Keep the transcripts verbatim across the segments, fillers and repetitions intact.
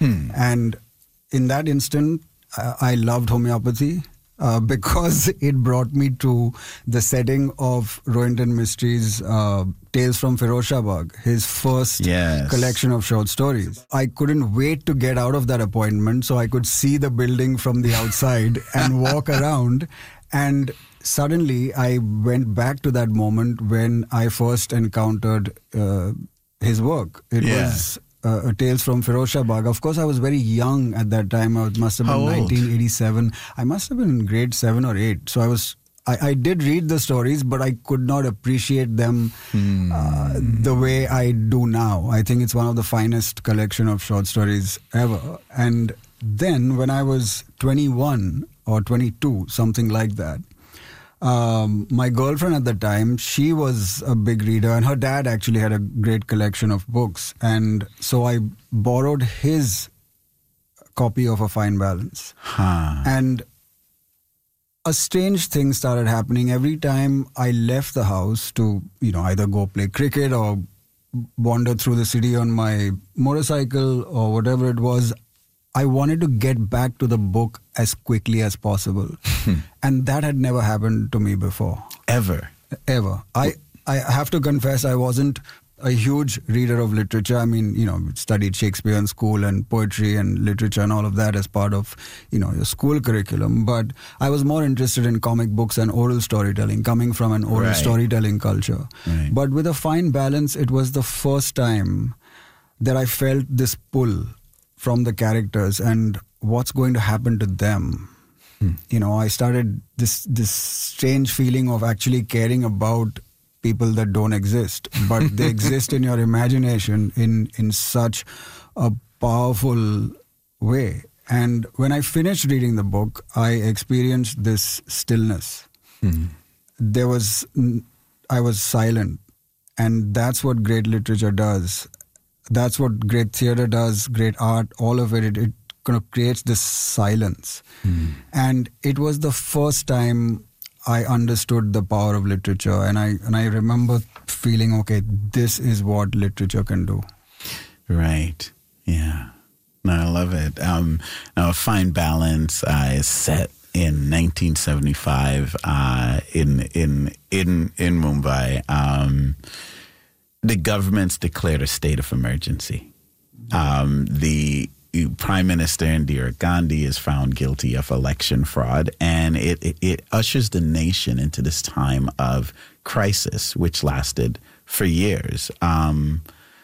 Hmm. And in that instant, uh, I loved homeopathy uh, because it brought me to the setting of Rohinton Mistri's uh, Tales from Firozshabad, his first yes. collection of short stories. I couldn't wait to get out of that appointment so I could see the building from the outside and walk around. And suddenly I went back to that moment when I first encountered uh, his work. It yeah. was uh, Tales from Firozshabad. Of course, I was very young at that time. I must have been How old? nineteen eighty-seven. I must have been in grade seven or eight. So I was... I, I did read the stories, but I could not appreciate them hmm. uh, the way I do now. I think it's one of the finest collection of short stories ever. And then when I was twenty-one or twenty-two, something like that, um, my girlfriend at the time, she was a big reader, and her dad actually had a great collection of books. And so I borrowed his copy of A Fine Balance. Huh. And a strange thing started happening every time I left the house to, you know, either go play cricket or wander through the city on my motorcycle or whatever it was. I wanted to get back to the book as quickly as possible. And that had never happened to me before. Ever? Ever. I, I have to confess, I wasn't a huge reader of literature. I mean, you know, studied Shakespeare in school and poetry and literature and all of that as part of, you know, your school curriculum. But I was more interested in comic books and oral storytelling, coming from an oral right. storytelling culture. Right. But with A Fine Balance, it was the first time that I felt this pull from the characters and what's going to happen to them. Hmm. You know, I started this this strange feeling of actually caring about people that don't exist, but they exist in your imagination in, in such a powerful way. And when I finished reading the book, I experienced this stillness. Mm-hmm. There was, I was silent. And that's what great literature does. That's what great theater does, great art, all of it. It, it kind of creates this silence. Mm-hmm. And it was the first time I understood the power of literature, and I and I remember feeling, okay, this is what literature can do. Right. Yeah. No, I love it. Um, now, A Fine Balance uh, is set in nineteen seventy-five uh, in in in in Mumbai. Um, the government's declared a state of emergency. Um, the Prime Minister Indira Gandhi is found guilty of election fraud, and it, it, it ushers the nation into this time of crisis, which lasted for years. Um,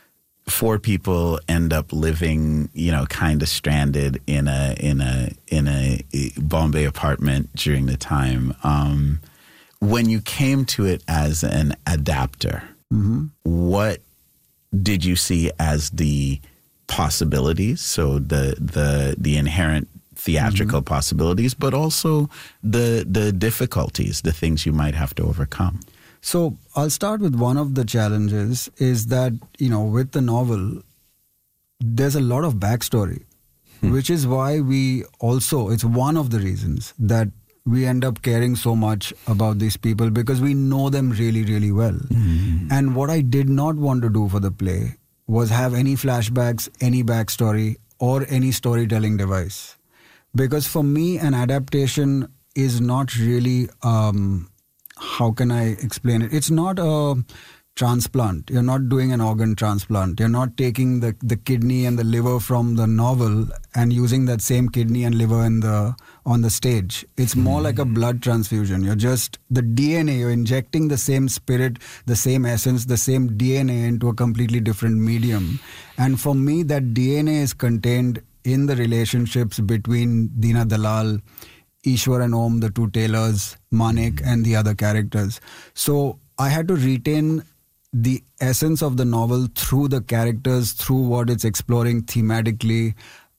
four people end up living, you know, kind of stranded in a in a in a Bombay apartment during the time. Um, when you came to it as an adapter, mm-hmm. what did you see as the possibilities, so the the the inherent theatrical mm-hmm. possibilities, but also the the difficulties, the things you might have to overcome? So I'll start with one of the challenges is that, you know, with the novel, there's a lot of backstory, hmm. which is why we also, it's one of the reasons that we end up caring so much about these people, because we know them really, really well. Mm-hmm. And what I did not want to do for the play was have any flashbacks, any backstory, or any storytelling device. Because for me, an adaptation is not really, um, how can I explain it? It's not a transplant. You're not doing an organ transplant. You're not taking the, the kidney and the liver from the novel and using that same kidney and liver in the on the stage. It's more mm. like a blood transfusion. You're just, the D N A, you're injecting the same spirit, the same essence, the same D N A into a completely different medium. And for me, that D N A is contained in the relationships between Dina Dalal, Ishwar and Om, the two tailors, Manik mm. and the other characters. So I had to retain the essence of the novel through the characters, through what it's exploring thematically,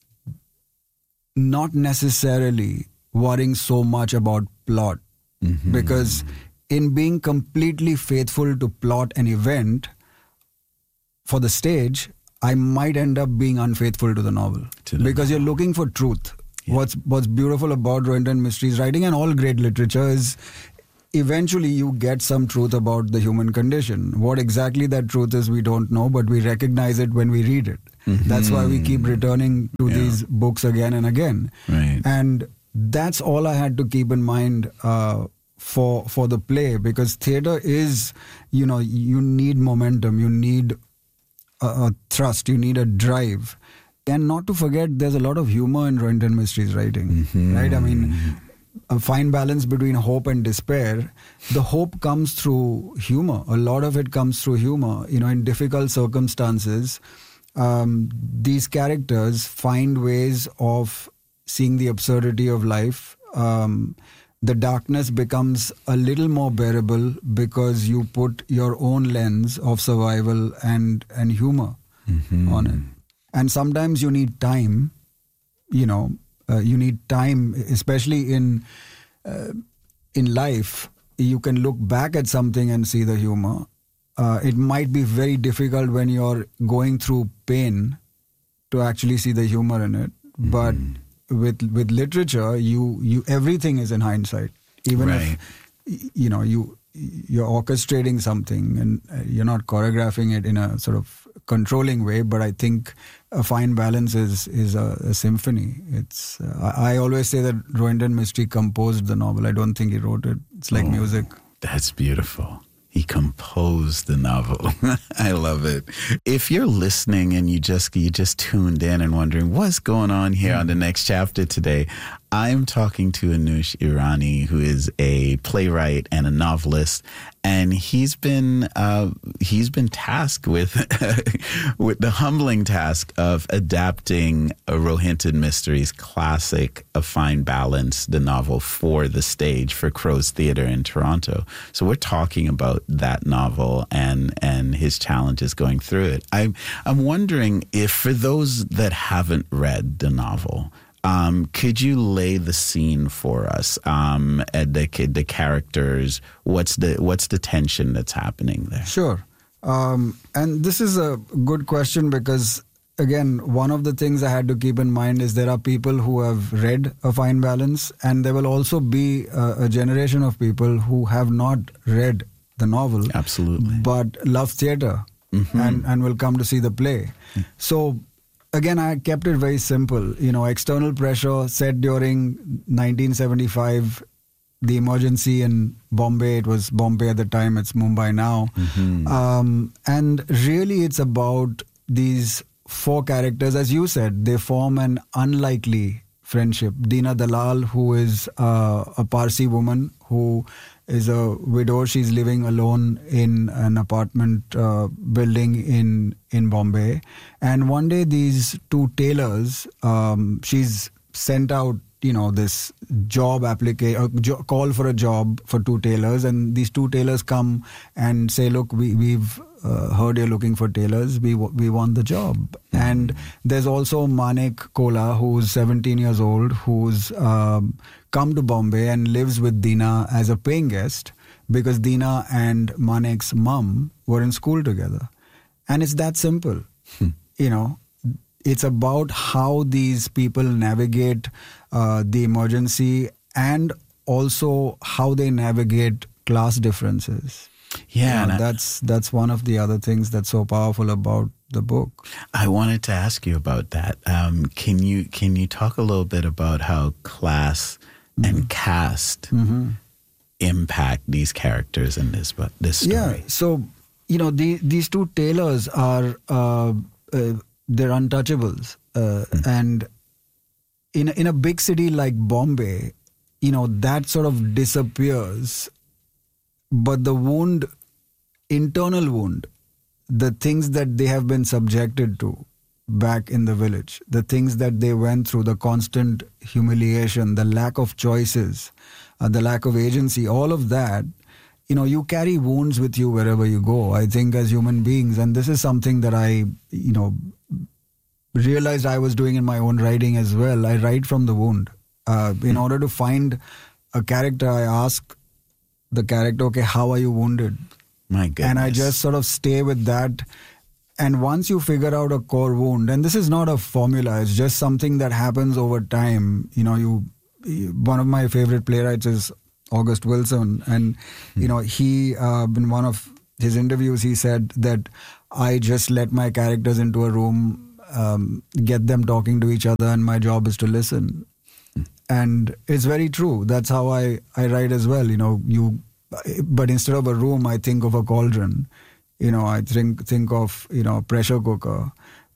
not necessarily worrying so much about plot. Mm-hmm. Because in being completely faithful to plot an event for the stage, I might end up being unfaithful to the novel. To the because novel. You're looking for truth. Yeah. What's what's beautiful about Rohinton Mistri's writing and all great literature is eventually you get some truth about the human condition. What exactly that truth is, we don't know, but we recognize it when we read it. Mm-hmm. That's why we keep returning to yeah. these books again and again. Right. And that's all I had to keep in mind uh, for for the play, because theatre is, you know, you need momentum, you need a, a thrust, you need a drive. And not to forget, there's a lot of humor in Rohinton Mistri's writing, mm-hmm. right? I mean, a fine balance between hope and despair. The hope comes through humor. A lot of it comes through humor. You know, in difficult circumstances, um, these characters find ways of seeing the absurdity of life. Um, the darkness becomes a little more bearable because you put your own lens of survival and, and humor mm-hmm. on it. And sometimes you need time, you know, uh, you need time, especially in uh, in life. You can look back at something and see the humor. Uh, it might be very difficult when you're going through pain to actually see the humor in it. Mm-hmm. But with with literature, you you everything is in hindsight. Even right. if you know you you're orchestrating something and you're not choreographing it in a sort of controlling way, but I think a fine balance is is a, a symphony. It's uh, I, I always say that Rohinton Mistry composed the novel. I don't think he wrote it. It's like oh, music. That's beautiful. He composed the novel. I love it. If you're listening and you just you just tuned in and wondering what's going on here mm. on the next chapter today, I'm talking to Anush Irani, who is a playwright and a novelist, and he's been uh, he's been tasked with with the humbling task of adapting a Rohinton Mistry's classic A Fine Balance, the novel, for the stage for Crow's Theatre in Toronto. So we're talking about that novel and and his challenges going through it. I'm I'm wondering if, for those that haven't read the novel, Um, could you lay the scene for us? Um, the the characters. What's the what's the tension that's happening there? Ure. Um, and this is a good question because, again, one of the things I had to keep in mind is there are people who have read A Fine Balance, and there will also be a, a generation of people who have not read the novel, absolutely, but love theatre mm-hmm. and and will come to see the play. Mm-hmm. So. Again, I kept it very simple. You know, external pressure set during nineteen seventy-five, the emergency in Bombay. It was Bombay at the time. It's Mumbai now. Mm-hmm. Um, and really, it's about these four characters. As you said, they form an unlikely friendship. Deena Dalal, who is uh, a Parsi woman who is a widow. She's living alone in an apartment uh, building in in Bombay. And one day these two tailors, um, she's sent out, you know, this job application, a jo- call for a job for two tailors. And these two tailors come and say, look, we, we've uh, heard you're looking for tailors. We we want the job. Mm-hmm. And there's also Manik Kola, who's seventeen years old, who's um, come to Bombay and lives with Deena as a paying guest because Deena and Manik's mum were in school together. And it's that simple. Hmm. You know, it's about how these people navigate uh, the emergency and also how they navigate class differences. Yeah, you know, that's that's one of the other things that's so powerful about the book. I wanted to ask you about that. Um, can you can you talk a little bit about how class mm-hmm. and caste mm-hmm. impact these characters in this book, this story? Yeah, so you know the, these two tailors are uh, uh, they're untouchables, uh, mm-hmm. and in in a big city like Bombay, you know that sort of disappears. But the wound, internal wound, the things that they have been subjected to back in the village, the things that they went through, the constant humiliation, the lack of choices, uh, the lack of agency, all of that, you know, you carry wounds with you wherever you go, I think, as human beings. And this is something that I, you know, realized I was doing in my own writing as well. I write from the wound. Uh, in order to find a character, I ask the character, okay, how are you wounded? My goodness. And I just sort of stay with that. And once you figure out a core wound, and this is not a formula, it's just something that happens over time. You know, you, one of my favorite playwrights is August Wilson. And, mm. you know, he, uh, in one of his interviews, he said that I just let my characters into a room um, get them talking to each other, and my job is to listen. And it's very true. That's how I, I write as well. You know, you, but instead of a room, I think of a cauldron. You know, I think think of, you know, a pressure cooker,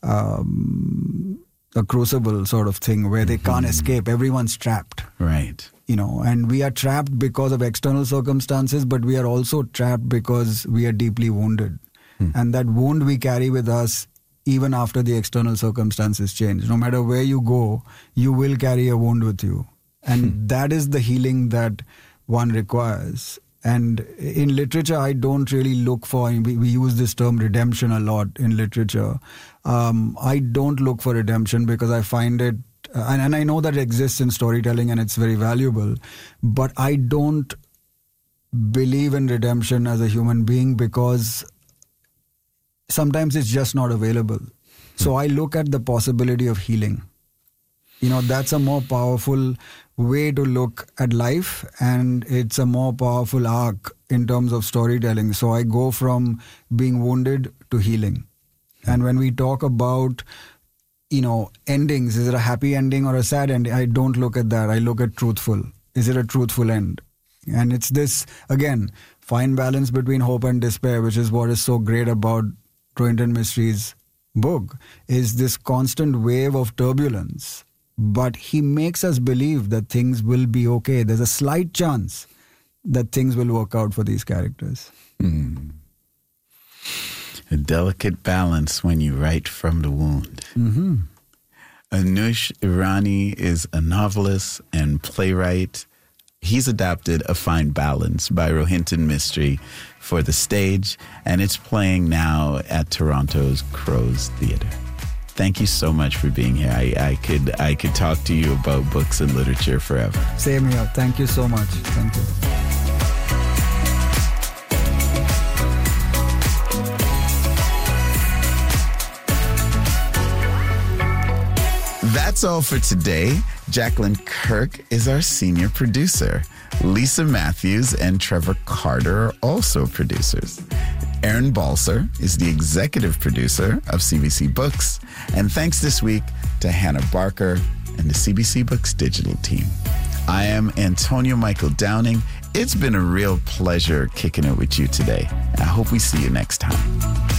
um, a crucible sort of thing where they can't mm-hmm. escape. Everyone's trapped. Right. You know, and we are trapped because of external circumstances, but we are also trapped because we are deeply wounded. Mm. And that wound we carry with us even after the external circumstances change. No matter where you go, you will carry a wound with you. And mm. that is the healing that one requires. And in literature, I don't really look for, we, we use this term redemption a lot in literature. Um, I don't look for redemption because I find it, uh, and, and I know that it exists in storytelling and it's very valuable, but I don't believe in redemption as a human being because sometimes it's just not available. So I look at the possibility of healing. You know, that's a more powerful way to look at life, and it's a more powerful arc in terms of storytelling. So I go from being wounded to healing. And when we talk about, you know, endings, is it a happy ending or a sad ending? I don't look at that. I look at truthful. Is it a truthful end? And it's this, again, fine balance between hope and despair, which is what is so great about Rohinton Mistri's book, is this constant wave of turbulence. But he makes us believe that things will be okay. There's a slight chance that things will work out for these characters. Mm. A delicate balance when you write from the wound. Mm-hmm. Anush Irani is a novelist and playwright. He's adapted A Fine Balance by Rohinton Mistry for the stage, and it's playing now at Toronto's Crows Theatre. Thank you so much for being here. I, I could I could talk to you about books and literature forever. Same here. Thank you so much. Thank you. That's all for today. Jacqueline Kirk is our senior producer. Lisa Matthews and Trevor Carter are also producers. Aaron Balser is the executive producer of C B C Books. And thanks this week to Hannah Barker and the C B C Books digital team. I am Antonio Michael Downing. It's been a real pleasure kicking it with you today. I hope we see you next time.